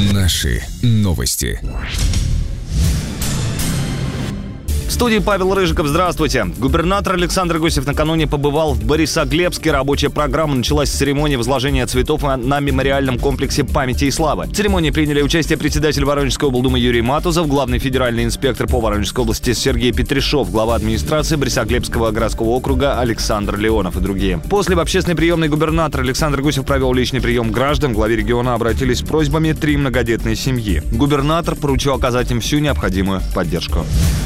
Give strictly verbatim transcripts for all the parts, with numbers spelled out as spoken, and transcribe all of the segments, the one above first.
Наши новости. В студии Павел Рыжиков. Здравствуйте. Губернатор Александр Гусев накануне побывал в Борисоглебске. Рабочая программа началась с церемонии возложения цветов на мемориальном комплексе памяти и славы. В церемонии приняли участие председатель Воронежской облдумы Юрий Матузов, главный федеральный инспектор по Воронежской области Сергей Петришов, глава администрации Борисоглебского городского округа Александр Леонов и другие. После в общественной приемной губернатор Александр Гусев провел личный прием граждан. Главе региона обратились с просьбами три многодетные семьи. Губернатор поручил оказать им всю необходимую поддержку.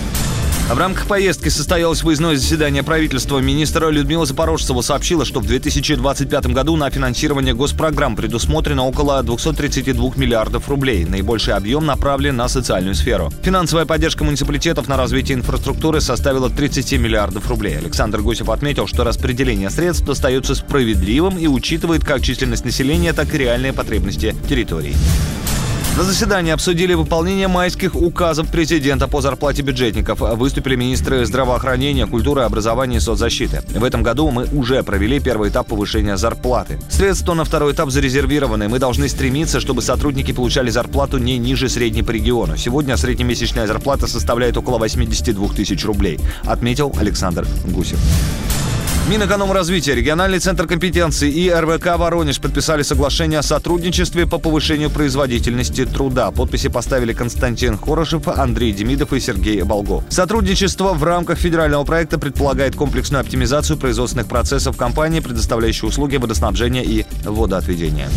В рамках поездки состоялось выездное заседание правительства. Министр Людмила Запорожцева сообщила, что в две тысячи двадцать пятом году на финансирование госпрограмм предусмотрено около двести тридцать два миллиардов рублей. Наибольший объем направлен на социальную сферу. Финансовая поддержка муниципалитетов на развитие инфраструктуры составила тридцать семь миллиардов рублей. Александр Гусев отметил, что распределение средств остается справедливым и учитывает как численность населения, так и реальные потребности территорий. На заседании обсудили выполнение майских указов президента по зарплате бюджетников. Выступили министры здравоохранения, культуры, образования и соцзащиты. В этом году мы уже провели первый этап повышения зарплаты. Средства на второй этап зарезервированы. Мы должны стремиться, чтобы сотрудники получали зарплату не ниже средней по региону. Сегодня среднемесячная зарплата составляет около восемьдесят два тысяч рублей, отметил Александр Гусев. Минэкономразвития, региональный центр компетенции и эр вэ ка «Воронеж» подписали соглашение о сотрудничестве по повышению производительности труда. Подписи поставили Константин Хорошев, Андрей Демидов и Сергей Болгов. Сотрудничество в рамках федерального проекта предполагает комплексную оптимизацию производственных процессов компании, предоставляющей услуги водоснабжения и водоотведения.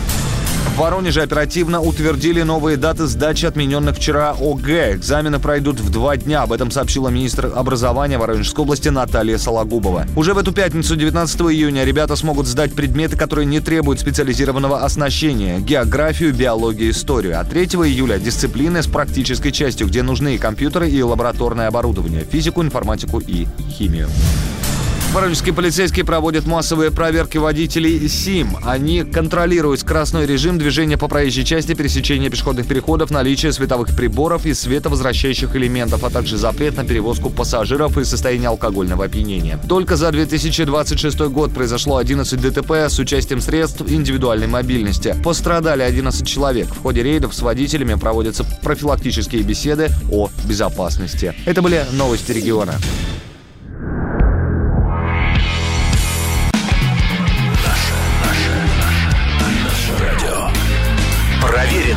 В Воронеже оперативно утвердили новые даты сдачи отмененных вчера о гэ. Экзамены пройдут в два дня. Об этом сообщила министр образования Воронежской области Наталья Сологубова. Уже в эту пятницу, девятнадцатого июня, ребята смогут сдать предметы, которые не требуют специализированного оснащения: географию, биологию, историю. А третьего июля дисциплины с практической частью, где нужны и компьютеры, и лабораторное оборудование: физику, информатику и химию. Воронежские полицейские проводят массовые проверки водителей СИМ. Они контролируют скоростной режим движения по проезжей части, пересечения пешеходных переходов, наличие световых приборов и световозвращающих элементов, а также запрет на перевозку пассажиров и состояние алкогольного опьянения. Только за две тысячи двадцать шестой год произошло одиннадцать дэ тэ пэ с участием средств индивидуальной мобильности. Пострадали одиннадцать человек. В ходе рейдов с водителями проводятся профилактические беседы о безопасности. Это были новости региона.